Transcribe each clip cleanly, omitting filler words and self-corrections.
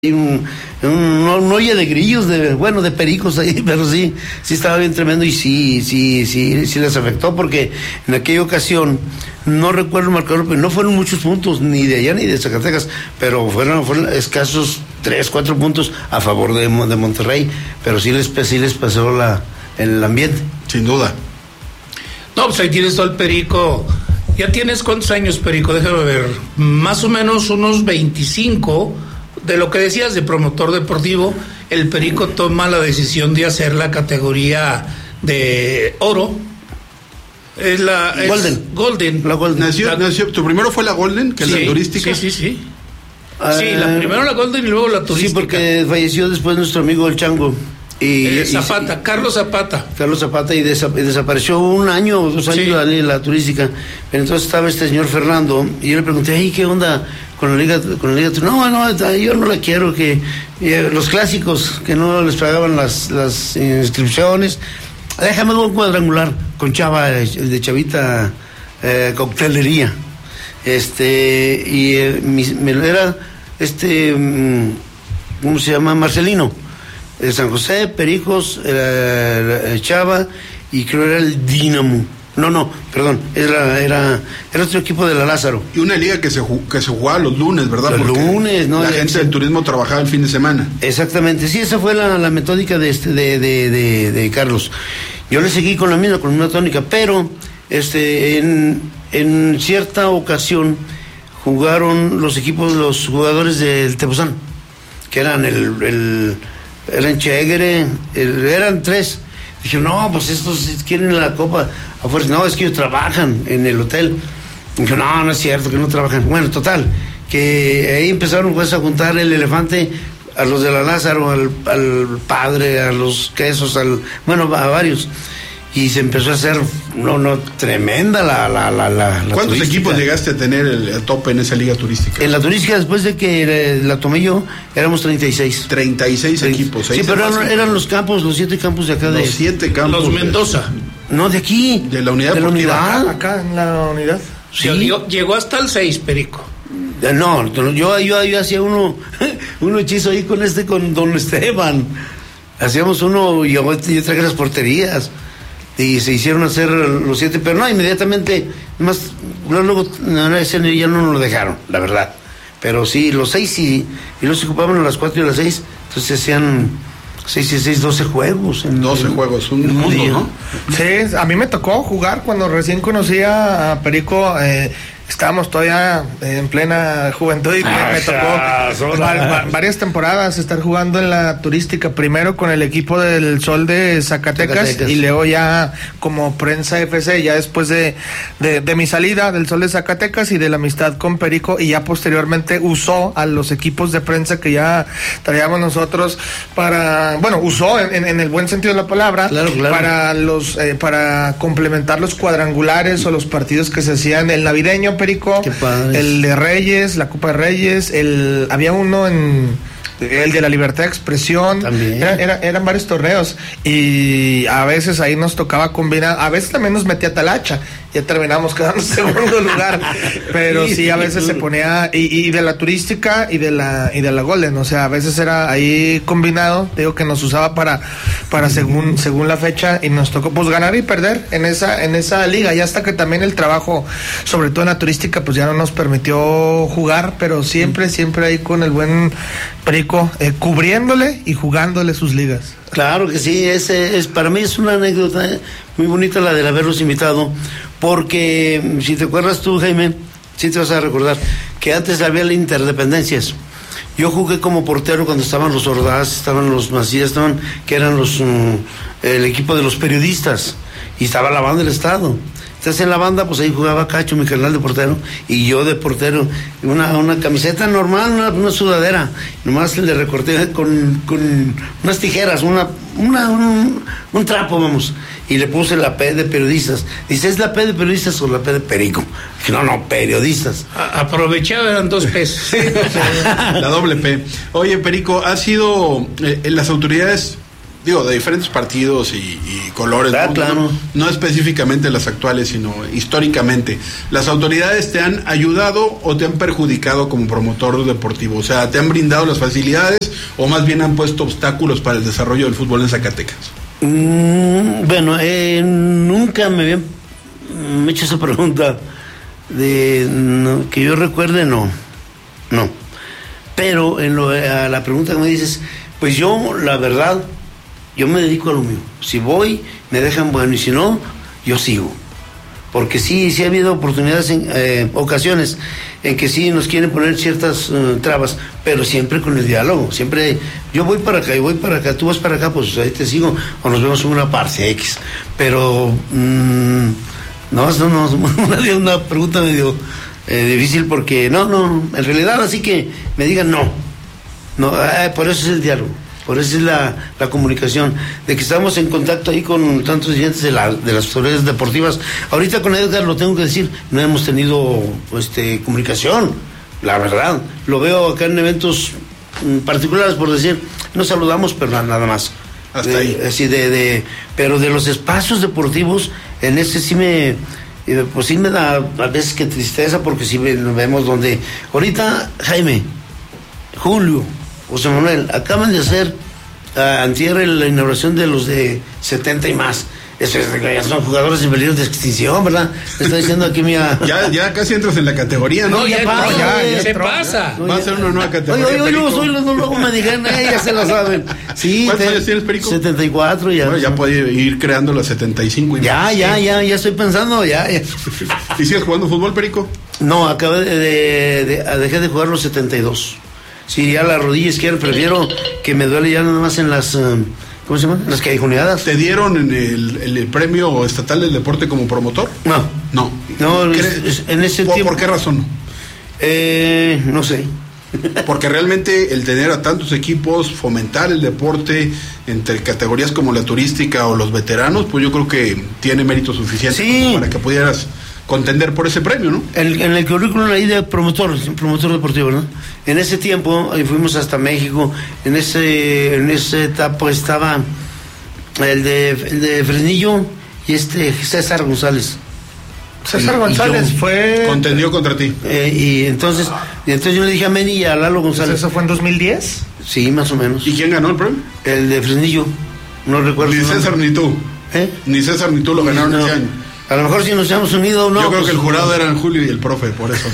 un hoyo de grillos, de pericos ahí, pero sí estaba bien tremendo y sí les afectó, porque en aquella ocasión, no recuerdo el marcador, pero no fueron muchos puntos, ni de allá ni de Zacatecas, pero fueron escasos 3-4 puntos a favor de Monterrey, pero sí les pasó el ambiente. Sin duda. No, pues ahí tienes todo el Perico. ¿Ya tienes cuántos años, Perico? Déjame ver. Más o menos unos 25. De lo que decías de promotor deportivo, el Perico toma la decisión de hacer la categoría de oro. Es la Golden. La Golden. Nació, tu primero fue la Golden, que es la turística. Sí. Sí, la primero la Golden y luego la turística. Sí, porque falleció después nuestro amigo el Chango. Carlos Zapata, y desapareció un año o 2 años la turística. Pero entonces estaba este señor Fernando y yo le pregunté, ¿qué onda con la liga? No, yo no la quiero, que los clásicos que no les pagaban las inscripciones. Déjame un cuadrangular con Chava, el de Chavita Coctelería. Era ¿cómo se llama? Marcelino. San José, Pericos, Chava, y creo era el Dínamo. Perdón, era otro equipo de la Lázaro. Y una liga que se jugaba los lunes, ¿verdad? Los lunes, ¿no? La gente del turismo trabajaba el fin de semana. Exactamente, sí, esa fue la metódica de Carlos. Yo le seguí con la misma tónica, pero en cierta ocasión jugaron los jugadores del Tepoztlán, que eran eran Chegre, eran 3. Dije, no, pues estos quieren la copa a fuerza. No, es que ellos trabajan en el hotel. Dije, no es cierto que no trabajan. Bueno, total, que ahí empezaron pues a juntar el elefante a los de la Lázaro, al padre, a los quesos, a varios. Y se empezó a hacer tremenda la ¿Cuántos turística. Equipos llegaste a tener el tope en esa liga turística? En la turística, después de que la tomé yo, éramos 36. 36 equipos. Sí, pero eran los 7 campos de acá. Los 7 campos. Los Mendoza. No, de aquí. De la unidad. De la unidad. Acá en la unidad. Sí. Llegó hasta el 6, Perico. No, yo hacía un hechizo ahí con don Esteban. Hacíamos uno y yo traje las porterías. Y se hicieron hacer los 7, pero no, inmediatamente, luego ya no nos lo dejaron, la verdad. Pero sí, los 6 y los se ocupaban a las 4 y a las 6, entonces se hacían 6 y 6, 12 juegos. 12 juegos, un mundo, ¿no? Sí, a mí me tocó jugar cuando recién conocí a Perico. Estábamos todavía en plena juventud y me tocó varias temporadas estar jugando en la turística, primero con el equipo del Sol de Zacatecas y luego ya como Prensa FC, ya después de mi salida del Sol de Zacatecas y de la amistad con Perico, y ya posteriormente usó a los equipos de prensa que ya traíamos nosotros usó en el buen sentido de la palabra, claro. Para complementar los cuadrangulares o los partidos que se hacían el navideño, Perico, el de Reyes, la Copa de Reyes, había uno el de la Libertad de Expresión, eran varios torneos y a veces ahí nos tocaba combinar, a veces también nos metía Talacha, ya terminamos quedando en segundo lugar, pero sí a veces se ponía y de la turística y de la Golden, o sea, a veces era ahí combinado, digo que nos usaba para según la fecha, y nos tocó pues ganar y perder en esa liga, y hasta que también el trabajo, sobre todo en la turística, pues ya no nos permitió jugar, pero siempre ahí con el buen Perico, cubriéndole y jugándole sus ligas. Claro que sí, para mí es una anécdota muy bonita la de haberlos invitado, porque si te acuerdas tú, Jaime, sí te vas a recordar que antes había las interdependencias. Yo jugué como portero cuando estaban los Ordaz, estaban los Macías, que eran el equipo de los periodistas, y estaba la banda del Estado. Entonces en la banda, pues ahí jugaba Cacho, mi carnal de portero, y yo de portero, una camiseta normal, una sudadera, nomás le recorté con unas tijeras, un trapo, vamos, y le puse la P de periodistas. Dice, ¿es la P de periodistas o la P de Perico? Dije, no, periodistas. Aprovechado, eran 2 P's. La doble P. Oye, Perico, ¿ha sido las autoridades de diferentes partidos y colores, ¿no? Claro. No específicamente las actuales, sino históricamente. ¿Las autoridades te han ayudado o te han perjudicado como promotor deportivo? O sea, ¿te han brindado las facilidades o más bien han puesto obstáculos para el desarrollo del fútbol en Zacatecas? Bueno, nunca me habían hecho esa pregunta que yo recuerde, no. Pero a la pregunta que me dices, pues yo, la verdad, yo me dedico a lo mío. Si voy, me dejan bueno, y si no, yo sigo. Porque sí ha habido oportunidades, ocasiones en que sí nos quieren poner ciertas trabas, pero siempre con el diálogo. Siempre, yo voy para acá, tú vas para acá, pues ahí te sigo, o nos vemos en una parte X. Pero, una pregunta medio difícil, porque no, en realidad, así que me digan no, por eso es el diálogo. Por eso es la comunicación, de que estamos en contacto ahí con tantos dirigentes de las autoridades deportivas. Ahorita con Edgar, lo tengo que decir, no hemos tenido comunicación, la verdad. Lo veo acá en eventos particulares, por decir, nos saludamos, pero nada más. Hasta ahí. Así pero de los espacios deportivos, en ese sí pues sí me da a veces que tristeza, porque sí vemos donde ahorita Jaime, Julio, José Manuel, acaban de hacer antier la inauguración de los de 70 y más. Ya son jugadores en peligro de extinción, ¿verdad? Me está diciendo aquí Ya casi entras en la categoría, ¿no? Ya se pasa. Va a ser una nueva categoría. Hoy luego me digan, ya se lo saben. Sí, ¿cuántos años tienes, Perico? 74 ya. Bueno, ya puede ir creando las 75 y más. Ya estoy pensando, ya. ¿Y sigues jugando fútbol, Perico? No, acabé dejé de jugar los 72. Sí, ya la rodilla izquierda, prefiero que me duele ya nada más en las, ¿cómo se llama? Las callejoneadas. ¿Te dieron en el premio estatal del deporte como promotor? No, en ese tiempo. ¿Por qué razón? No sé. Porque realmente el tener a tantos equipos, fomentar el deporte entre categorías como la turística o los veteranos, pues yo creo que tiene mérito suficiente para que pudieras contender por ese premio, ¿no? En el currículum ahí de promotor deportivo, ¿no? En ese tiempo, ahí fuimos hasta México, en esa etapa estaba el de Fresnillo y César González. César González fue... Contendió contra ti. Y entonces yo le dije a Meni y a Lalo González. ¿Eso fue en 2010? Sí, más o menos. ¿Y quién ganó el premio? El de Fresnillo, no recuerdo. Ni César ni tú. Ni César ni tú lo ganaron ese año. A lo mejor si nos hemos unido no. Yo creo que el jurado eran Julio y el profe, por eso.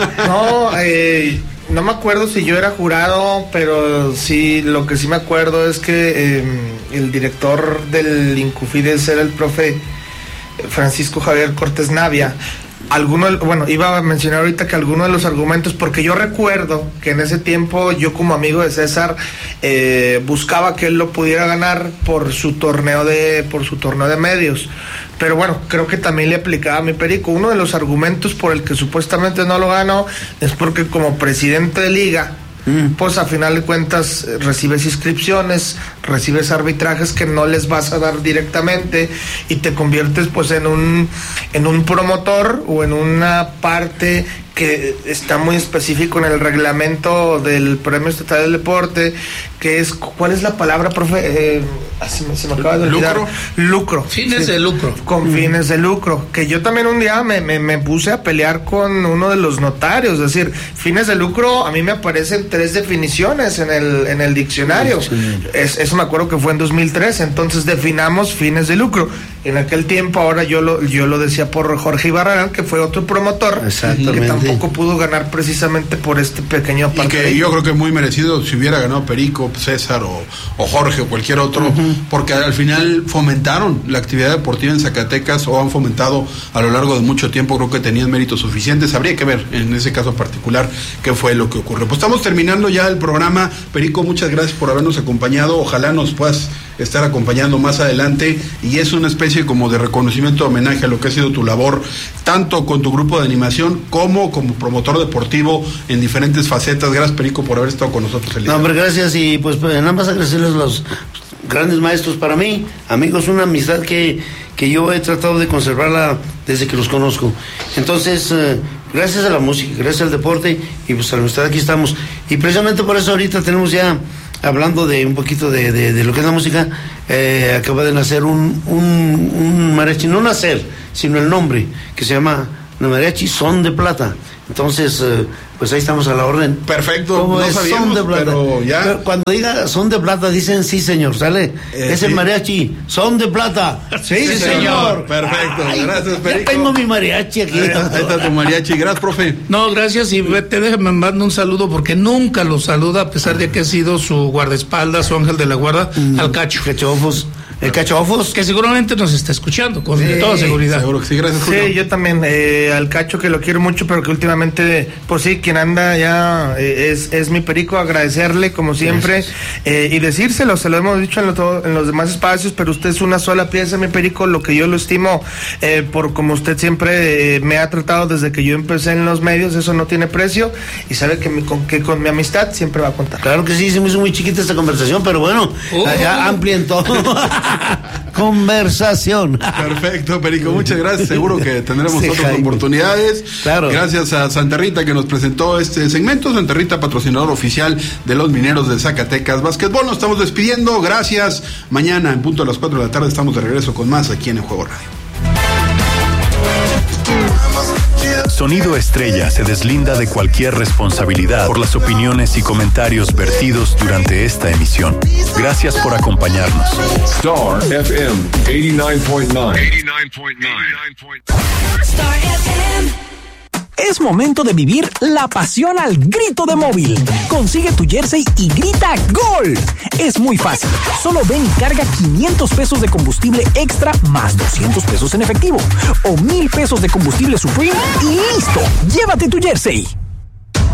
No me acuerdo si yo era jurado, pero sí, lo que sí me acuerdo es que el director del Incufides era el profe Francisco Javier Cortés Navia. Iba a mencionar ahorita que algunos de los argumentos, porque yo recuerdo que en ese tiempo yo como amigo de César buscaba que él lo pudiera ganar por su torneo de medios, pero bueno, creo que también le aplicaba a mi Perico. Uno de los argumentos por el que supuestamente no lo ganó es porque como presidente de liga, pues a final de cuentas recibes inscripciones, recibes arbitrajes que no les vas a dar directamente y te conviertes pues en un promotor o en una parte que está muy específico en el reglamento del Premio Estatal del Deporte, que es, ¿cuál es la palabra, profe? Se me acaba de olvidar. Lucro. Fines de lucro. Con fines de lucro. Que yo también un día me puse a pelear con uno de los notarios, es decir, fines de lucro, a mí me aparecen 3 definiciones en el diccionario. Eso me acuerdo que fue en 2003, entonces definamos fines de lucro. En aquel tiempo, ahora yo lo decía por Jorge Ibarrarán, que fue otro promotor, que tampoco pudo ganar precisamente por este pequeño apartado. Y que yo creo que muy merecido si hubiera ganado Perico, César o Jorge o cualquier otro, porque al final fomentaron la actividad deportiva en Zacatecas, o han fomentado a lo largo de mucho tiempo. Creo que tenían méritos suficientes. Habría que ver en ese caso particular qué fue lo que ocurrió. Pues estamos terminando ya el programa. Perico, muchas gracias por habernos acompañado. Ojalá nos puedas estar acompañando más adelante, y es una especie como de reconocimiento, homenaje a lo que ha sido tu labor, tanto con tu grupo de animación como promotor deportivo en diferentes facetas. Gracias, Perico, por haber estado con nosotros el día. No, hombre, gracias, y pues nada más agradecerles los grandes maestros para mí, amigos, una amistad que yo he tratado de conservarla desde que los conozco. Entonces, gracias a la música, gracias al deporte, y pues a la amistad aquí estamos. Y precisamente por eso ahorita tenemos ya hablando de un poquito de lo que es la música, acaba de nacer un mariachi, no nacer, sino el nombre, que se llama Mariachi Son de Plata. Entonces, pues ahí estamos a la orden. Perfecto, ¿Cómo es? Son de plata. Pero ya... Pero cuando diga son de plata, dicen sí, señor, ¿sale? Es el mariachi, son de plata. Sí, señor. Perfecto, gracias, Perico. Ya tengo mi mariachi aquí. Ahí está tu mariachi, gracias, profe. No, gracias, y déjame mandar un saludo, porque nunca lo saluda, a pesar de que ha sido su guardaespaldas, su ángel de la guarda, al Cacho. Cachofos. El Cachofos, que seguramente nos está escuchando, con toda seguridad. Seguro que sí, gracias, Julio. Sí, yo también, al Cacho, que lo quiero mucho, pero que últimamente, pues sí, quien anda ya es mi Perico, agradecerle como siempre, y decírselo, se lo hemos dicho en los demás espacios, pero usted es una sola pieza, mi Perico, lo que yo lo estimo, por como usted siempre me ha tratado desde que yo empecé en los medios, eso no tiene precio, y sabe que con mi amistad siempre va a contar. Claro que sí, se me hizo muy chiquita esta conversación, pero bueno, ya amplien todo. Conversación. Perfecto, Perico, muchas gracias. Seguro que tendremos otras Jaime. Oportunidades. Claro. Gracias a Santa Rita, que nos presentó este segmento. Santa Rita, patrocinador oficial de los Mineros de Zacatecas Básquetbol. Nos estamos despidiendo. Gracias. Mañana, en punto a las 4 de la tarde, estamos de regreso con más aquí en El Juego Radio. Sonido Estrella se deslinda de cualquier responsabilidad por las opiniones y comentarios vertidos durante esta emisión. Gracias por acompañarnos. Star FM 89.9. Star FM. Es momento de vivir la pasión al grito de móvil. Consigue tu jersey y grita ¡Gol! Es muy fácil. Solo ven y carga 500 pesos de combustible extra más 200 pesos en efectivo. O 1,000 pesos de combustible Supreme y ¡listo! Llévate tu jersey.